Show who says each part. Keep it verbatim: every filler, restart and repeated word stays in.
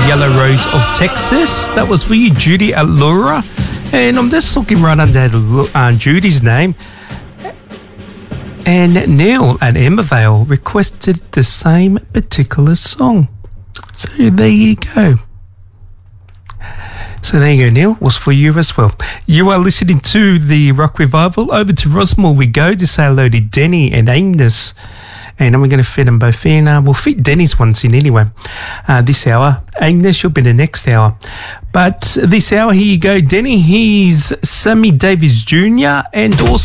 Speaker 1: Yellow Rose of Texas. That was for you, Judy Allura. And I'm just looking right under uh, Judy's name. And Neil at Embervale requested the same particular song. So there you go. So there you go, Neil. Was for you as well. You are listening to the Rock Revival. Over to Rossmore we go to say hello to Denny and Agnes. And then we're going to fit them both in. Uh, we'll fit Denny's ones in anyway uh, this hour. Agnes, you'll be the next hour. But this hour, here you go. Denny, he's Sammy Davis Junior and also